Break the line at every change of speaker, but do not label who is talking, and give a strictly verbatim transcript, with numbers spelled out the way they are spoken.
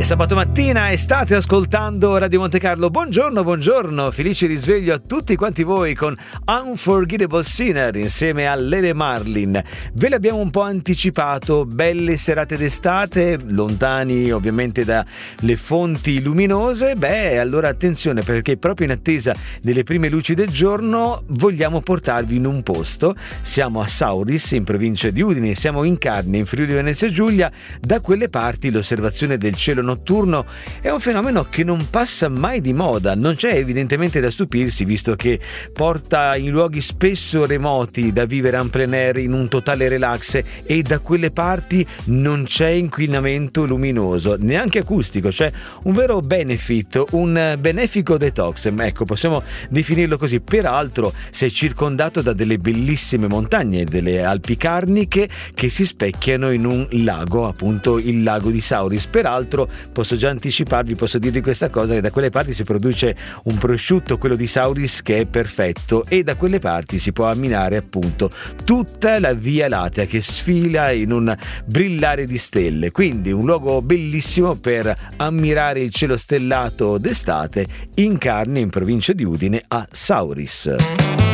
E sabato mattina e state ascoltando Radio Monte Carlo. Buongiorno, buongiorno, felice risveglio a tutti quanti voi con Unforgettable Sinner insieme a Lele Marlin. Ve l'abbiamo un po' anticipato, belle serate d'estate, lontani ovviamente dalle fonti luminose. Beh, allora attenzione, perché proprio in attesa delle prime luci del giorno vogliamo portarvi in un posto. Siamo a Sauris, in provincia di Udine, siamo in Carni, in Friuli Venezia Giulia. Da quelle parti l'osservazione del cielo notturno è un fenomeno che non passa mai di moda. Non c'è evidentemente da stupirsi, visto che porta in luoghi spesso remoti da vivere en plein air in un totale relax, e da quelle parti non c'è inquinamento luminoso, neanche acustico. C'è un vero benefit, un benefico detox, ecco, possiamo definirlo così. Peraltro sei circondato da delle bellissime montagne, delle Alpi Carniche che si specchiano in un lago, appunto il lago di Sauris. Peraltro posso già anticiparvi, posso dirvi questa cosa, che da quelle parti si produce un prosciutto, quello di Sauris, che è perfetto, e da quelle parti si può ammirare appunto tutta la Via Lattea che sfila in un brillare di stelle. Quindi un luogo bellissimo per ammirare il cielo stellato d'estate in Carni, in provincia di Udine, a Sauris.